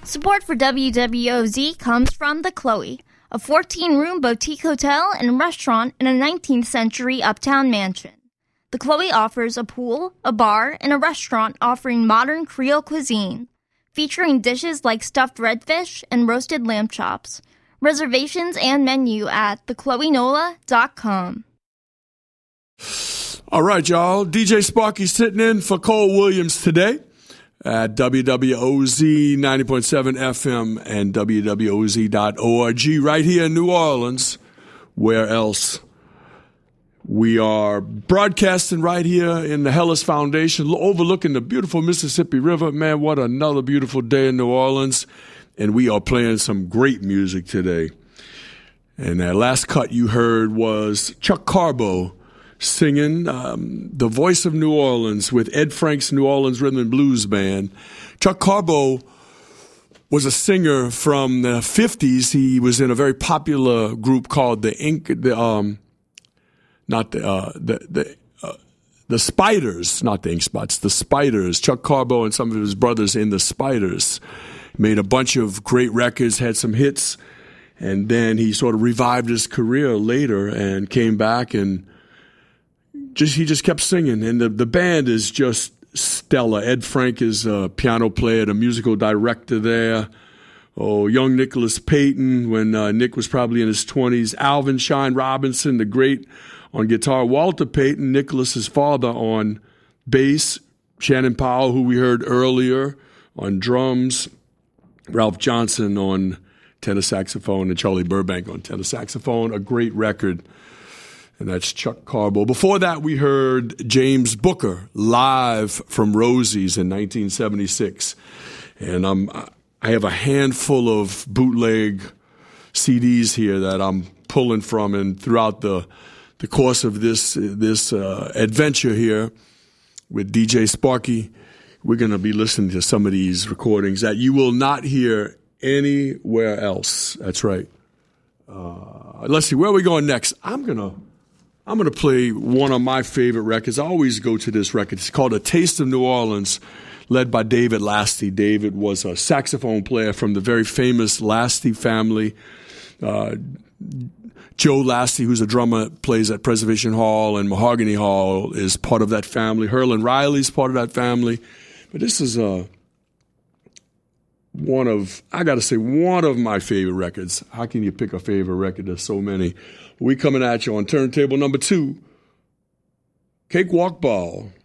Support for WWOZ comes from The Chloe, a 14-room boutique hotel and restaurant in a 19th century uptown mansion. The Chloe offers a pool, a bar, and a restaurant offering modern Creole cuisine, featuring dishes like stuffed redfish and roasted lamb chops. Reservations and menu at thechloenola.com. All right, y'all. DJ Sparky sitting in for Cole Williams today at WWOZ 90.7 FM and WWOZ.org right here in New Orleans. Where else? We are broadcasting right here in the Hellas Foundation, overlooking the beautiful Mississippi River. Man, what another beautiful day in New Orleans. And we are playing some great music today. And that last cut you heard was Chuck Carbo singing The Voice of New Orleans with Ed Frank's New Orleans Rhythm and Blues Band. Chuck Carbo was a singer from the 50s. He was in a very popular group called the Spiders, not the Ink Spots, the Spiders. Chuck Carbo and some of his brothers in the Spiders made a bunch of great records, had some hits, and then he sort of revived his career later and came back and he just kept singing. And the band is just stellar. Ed Frank is a piano player, the musical director there. Oh, young Nicholas Payton when Nick was probably in his 20s. Alvin Shine Robinson, the great, on guitar. Walter Payton, Nicholas's father, on bass. Shannon Powell, who we heard earlier, on drums. Ralph Johnson on tenor saxophone and Charlie Burbank on tenor saxophone. A great record. And that's Chuck Carbo. Before that, we heard James Booker live from Rosie's in 1976. And I have a handful of bootleg CDs here that I'm pulling from. And throughout the course of this adventure here with DJ Sparky, we're going to be listening to some of these recordings that you will not hear anywhere else. That's right. Let's see, where are we going next? I'm gonna play one of my favorite records. I always go to this record. It's called A Taste of New Orleans, led by David Lasty. David was a saxophone player from the very famous Lasty family. Joe Lasty, who's a drummer, plays at Preservation Hall and Mahogany Hall, is part of that family. Herlin Riley's part of that family. But this is one of my favorite records. How can you pick a favorite record? There's so many. We coming at you on turntable number 2, Cakewalk Ball.